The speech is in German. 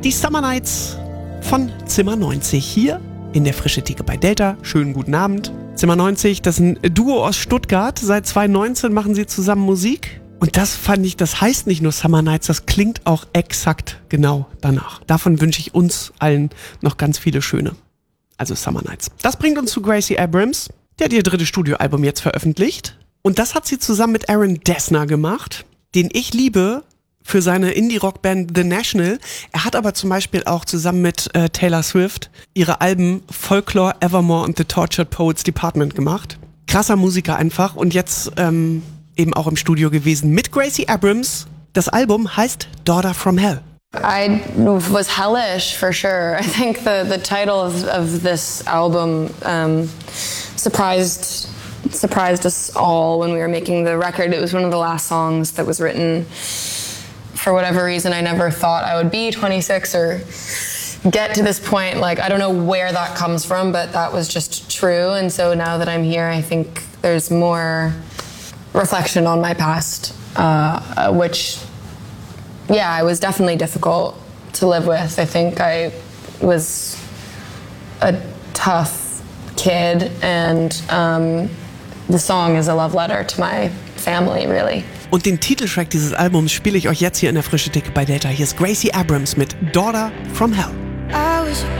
Die Summer Nights von Zimmer 90 hier in der Frische Theke bei Delta. Schönen guten Abend. Zimmer 90, das ist ein Duo aus Stuttgart. Seit 2019 machen sie zusammen Musik. Und das fand ich, das heißt nicht nur Summer Nights, das klingt auch exakt genau danach. Davon wünsche ich uns allen noch ganz viele schöne. Also Summer Nights. Das bringt uns zu Gracie Abrams. Die hat ihr drittes Studioalbum jetzt veröffentlicht. Und das hat sie zusammen mit Aaron Dessner gemacht, den ich liebe für seine Indie-Rock-Band The National. Er hat aber zum Beispiel auch zusammen mit Taylor Swift ihre Alben Folklore, Evermore und The Tortured Poets Department gemacht. Krasser Musiker einfach und jetzt eben auch im Studio gewesen mit Gracie Abrams. Das Album heißt Daughter from Hell. I was hellish for sure. I think the title of this album surprised us all when we were making the record. It was one of the last songs that was written. For whatever reason, I never thought I would be 26 or get to this point. Like, I don't know where that comes from, but that was just true. And so now that I'm here, I think there's more reflection on my past, which, yeah, it was definitely difficult to live with. I think I was a tough kid, and the song is a love letter to my family, really. Und den Titeltrack dieses Albums spiele ich euch jetzt hier in der Frische Theke bei Delta. Hier ist Gracie Abrams mit Daughter from Hell.